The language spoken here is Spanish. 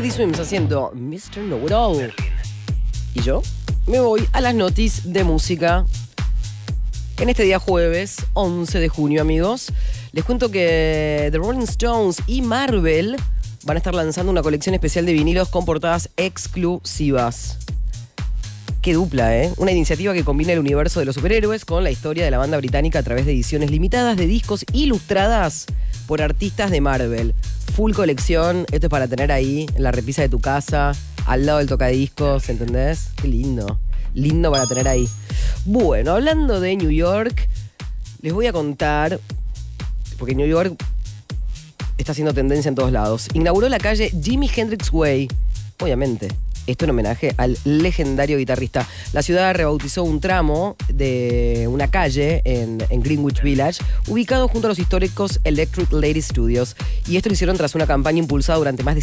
Teddy Swims haciendo Mr. Know-It-All. Y yo me voy a las noticias de música. En este día jueves, 11 de junio, amigos, les cuento que The Rolling Stones y Marvel van a estar lanzando una colección especial de vinilos con portadas exclusivas. Qué dupla, ¿eh? Una iniciativa que combina el universo de los superhéroes con la historia de la banda británica a través de ediciones limitadas de discos ilustradas por artistas de Marvel. Full colección, esto es para tener ahí en la repisa de tu casa, al lado del tocadiscos, ¿entendés? Qué lindo. Lindo para tener ahí. Bueno, hablando de New York, les voy a contar, porque New York está haciendo tendencia en todos lados. Inauguró la calle Jimi Hendrix Way, obviamente. Esto en homenaje al legendario guitarrista. La ciudad rebautizó un tramo de una calle en Greenwich Village, ubicado junto a los históricos Electric Lady Studios. Y esto lo hicieron tras una campaña impulsada durante más de